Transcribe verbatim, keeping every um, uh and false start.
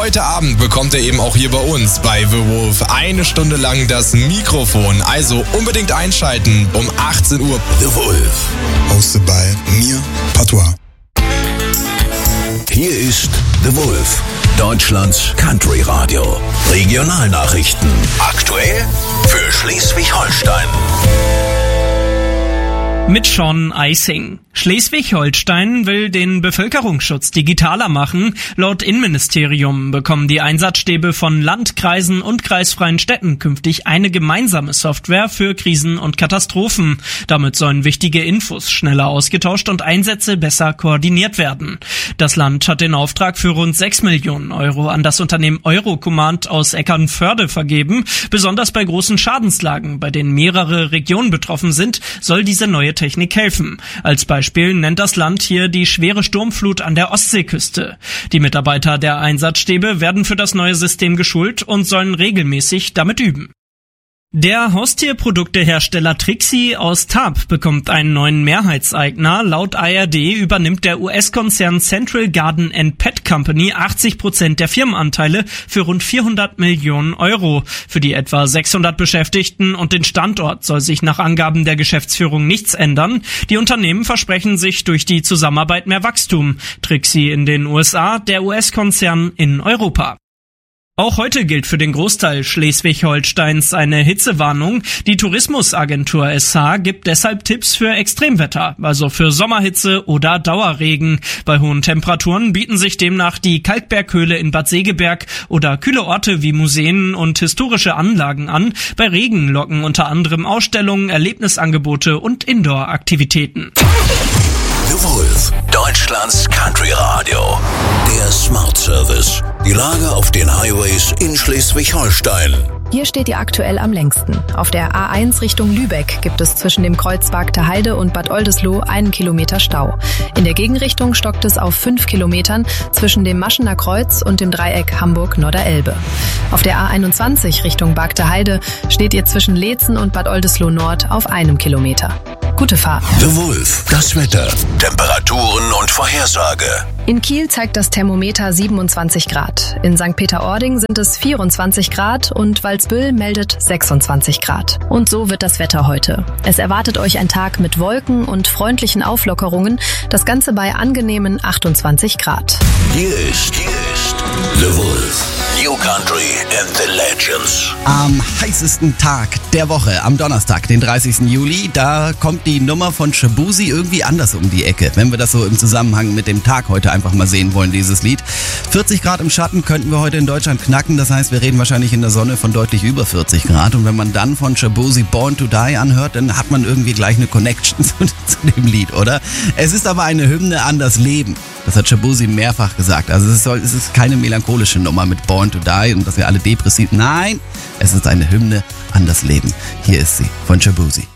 heute Abend bekommt er eben auch hier bei uns bei The Wolf eine Stunde lang das Mikrofon. Also unbedingt einschalten um achtzehn Uhr. The Wolf. Hosted bei mir, Patois. Hier ist The Wolf, Deutschlands Country Radio. Regionalnachrichten. Aktuell für Schleswig-Holstein. Mit Sean Eising. Schleswig-Holstein will den Bevölkerungsschutz digitaler machen. Laut Innenministerium bekommen die Einsatzstäbe von Land, Kreisen und kreisfreien Städten künftig eine gemeinsame Software für Krisen und Katastrophen. Damit sollen wichtige Infos schneller ausgetauscht und Einsätze besser koordiniert werden. Das Land hat den Auftrag für rund sechs Millionen Euro an das Unternehmen Eurocommand aus Eckernförde vergeben. Besonders bei großen Schadenslagen, bei denen mehrere Regionen betroffen sind, soll diese neue Technik helfen. Als Beispiel Beispiel nennt das Land hier die schwere Sturmflut an der Ostseeküste. Die Mitarbeiter der Einsatzstäbe werden für das neue System geschult und sollen regelmäßig damit üben. Der Haustierproduktehersteller Trixie aus Tarp bekommt einen neuen Mehrheitseigner. Laut A R D übernimmt der U S-Konzern Central Garden and Pet Company achtzig Prozent der Firmenanteile für rund vierhundert Millionen Euro. Für die etwa sechshundert Beschäftigten und den Standort soll sich nach Angaben der Geschäftsführung nichts ändern. Die Unternehmen versprechen sich durch die Zusammenarbeit mehr Wachstum. Trixie in den U S A, der U S-Konzern in Europa. Auch heute gilt für den Großteil Schleswig-Holsteins eine Hitzewarnung. Die Tourismusagentur S H gibt deshalb Tipps für Extremwetter, also für Sommerhitze oder Dauerregen. Bei hohen Temperaturen bieten sich demnach die Kalkberghöhle in Bad Segeberg oder kühle Orte wie Museen und historische Anlagen an. Bei Regen locken unter anderem Ausstellungen, Erlebnisangebote und Indoor-Aktivitäten. The Wolf, Deutschlands Country Radio. Der Smart Service. Die Lage auf den Highways in Schleswig-Holstein. Hier steht ihr aktuell am längsten. Auf der A eins Richtung Lübeck gibt es zwischen dem Kreuz Bagter Heide und Bad Oldesloe einen Kilometer Stau. In der Gegenrichtung stockt es auf fünf Kilometern zwischen dem Maschener Kreuz und dem Dreieck Hamburg-Norderelbe. Auf der A einundzwanzig Richtung Bagter Heide steht ihr zwischen Leetzen und Bad Oldesloe Nord auf einem Kilometer. Gute Fahrt. The Wolf, das Wetter, Temperaturen und Vorhersage. In Kiel zeigt das Thermometer siebenundzwanzig Grad. In Sankt Peter-Ording sind es vierundzwanzig Grad und Walsbüll meldet sechsundzwanzig Grad. Und so wird das Wetter heute. Es erwartet euch ein Tag mit Wolken und freundlichen Auflockerungen, das Ganze bei angenehmen achtundzwanzig Grad. Hier ist, hier ist The Wolf. New Country and the Legends. Am heißesten Tag der Woche, am Donnerstag, den dreißigsten Juli, da kommt die Nummer von Shaboozey irgendwie anders um die Ecke. Wenn wir das so im Zusammenhang mit dem Tag heute einfach mal sehen wollen, dieses Lied. vierzig Grad im Schatten könnten wir heute in Deutschland knacken. Das heißt, wir reden wahrscheinlich in der Sonne von deutlich über vierzig Grad. Und wenn man dann von Shaboozey Born to Die anhört, dann hat man irgendwie gleich eine Connection zu, zu dem Lied, oder? Es ist aber eine Hymne an das Leben. Das hat Shaboozey mehrfach gesagt. Also es, soll, es ist keine melancholische Nummer mit Born to Die und dass wir alle depressiv. Nein, es ist eine Hymne an das Leben. Hier ist sie von Shaboozey.